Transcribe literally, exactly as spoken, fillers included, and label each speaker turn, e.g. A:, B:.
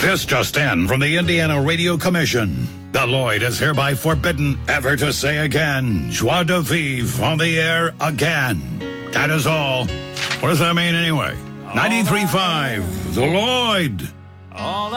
A: This just in from the Indiana Radio Commission. The Lloyd is hereby forbidden ever to say again, joie de vivre on the air again. That is all. What does that mean anyway? ninety-three point five, The Lloyd.
B: All